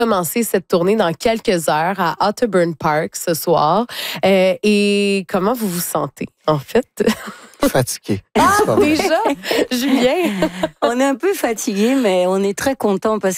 commencer cette tournée dans quelques heures à Otterburn Park ce soir. Et comment vous vous sentez, en fait? Fatigué. Déjà, Julien? On est un peu fatigué, mais on est très content parce